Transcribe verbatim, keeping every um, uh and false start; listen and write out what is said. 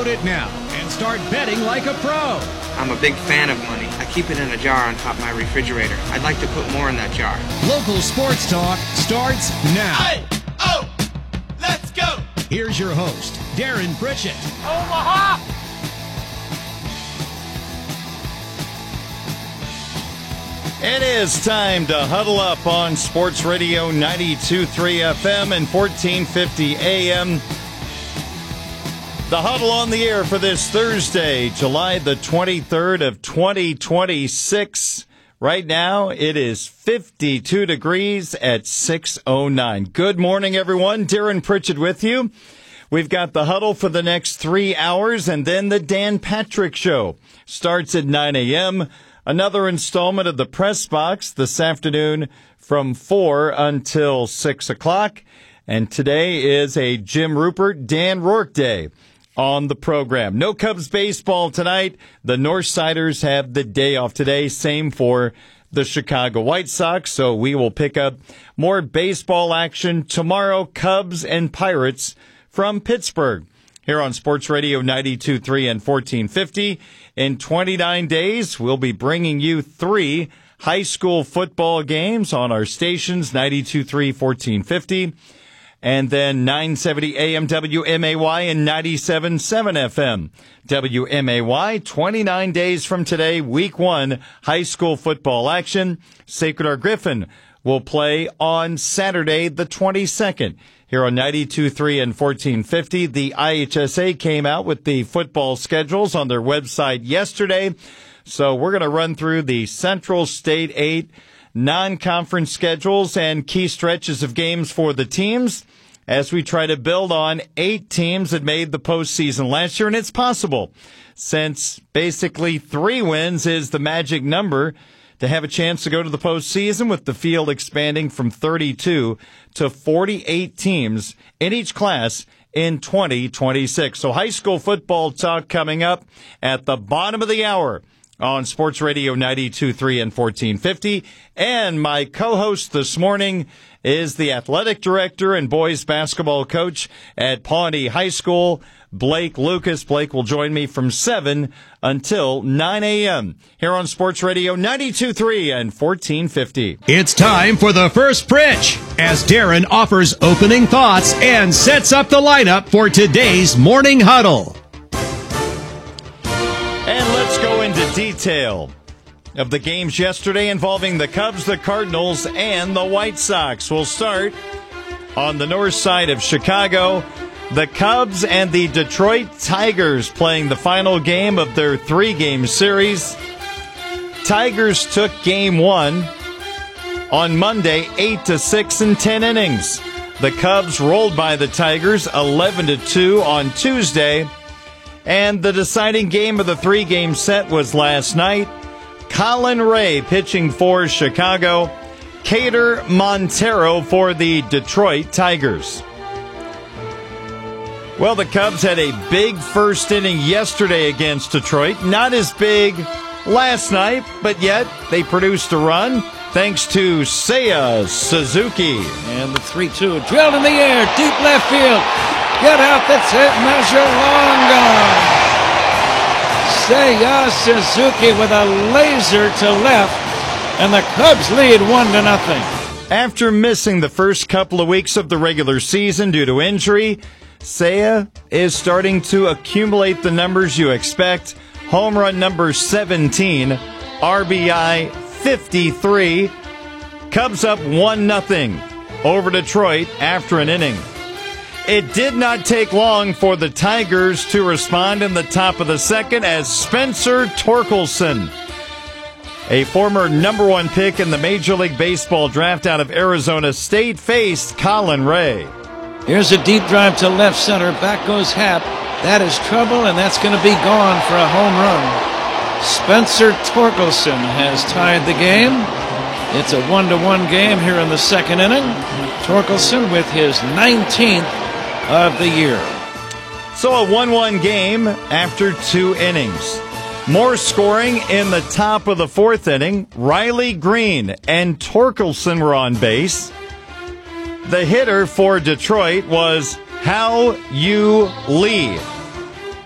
Download it now and start betting like a pro. I'm a big fan of money. I keep it in a jar on top of my refrigerator. I'd like to put more in that jar. Local sports talk starts now. Hey, oh, let's go. Here's your host, Darren Pritchett. Omaha! It is time to huddle up on Sports Radio ninety-two point three F M and fourteen fifty A M. The huddle on the air for this Thursday, July the twenty-third of twenty twenty-six. Right now, it is fifty-two degrees at six oh nine. Good morning, everyone. Darren Pritchett with you. We've got the huddle for the next three hours, and then the Dan Patrick Show starts at nine a.m., Another installment of the Press Box this afternoon from four until six o'clock. And today is a Jim Rupert, Dan Rourke Day on the program. No Cubs baseball tonight. The Northsiders have the day off today. Same for the Chicago White Sox. So we will pick up more baseball action tomorrow. Cubs and Pirates from Pittsburgh. Here on Sports Radio ninety-two point three and fourteen fifty. In twenty-nine days, we'll be bringing you three high school football games on our stations, ninety-two point three, fourteen fifty, and then nine seventy A M W M A Y and ninety-seven point seven F M W M A Y. twenty-nine days from today, week one, high school football action. Sacred Heart Griffin will play on Saturday the twenty-second. Here on ninety-two point three and fourteen fifty, the I H S A came out with the football schedules on their website yesterday. So we're going to run through the Central State eight non-conference schedules and key stretches of games for the teams as we try to build on eight teams that made the postseason last year. And it's possible, since basically three wins is the magic number to have a chance to go to the postseason, with the field expanding from thirty-two to forty-eight teams in each class in twenty twenty-six. So high school football talk coming up at the bottom of the hour on Sports Radio ninety-two point three and fourteen fifty. And my co-host this morning is the athletic director and boys basketball coach at Pawnee High School, Blake Lucas. Blake will join me from seven until nine a.m. here on Sports Radio ninety-two point three and fourteen fifty. It's time for the first pitch as Darren offers opening thoughts and sets up the lineup for today's morning huddle. And let's go into detail of the games yesterday involving the Cubs, the Cardinals, and the White Sox. We'll start on the north side of Chicago. The Cubs and the Detroit Tigers playing the final game of their three-game series. Tigers took game one on Monday, eight to six in ten innings. The Cubs rolled by the Tigers eleven to two on Tuesday. And the deciding game of the three-game set was last night. Colin Ray pitching for Chicago. Cater Montero for the Detroit Tigers. Well, the Cubs had a big first inning yesterday against Detroit. Not as big last night, but yet they produced a run thanks to Seiya Suzuki. And the three two drilled in the air, deep left field. Get out, that's it, measure long gone. Seiya Suzuki with a laser to left, and the Cubs lead one to nothing. After missing the first couple of weeks of the regular season due to injury, Seiya is starting to accumulate the numbers you expect. Home run number seventeen, R B I fifty-three. Cubs up one nothing over Detroit after an inning. It did not take long for the Tigers to respond in the top of the second as Spencer Torkelson, a former number one pick in the Major League Baseball draft out of Arizona State, faced Colin Ray. Here's a deep drive to left center. Back goes Happ. That is trouble, and that's going to be gone for a home run. Spencer Torkelson has tied the game. It's a one-to-one game here in the second inning. Torkelson with his nineteenth of the year. So a one one game after two innings. More scoring in the top of the fourth inning. Riley Green and Torkelson were on base. The hitter for Detroit was Hao Yu Lee.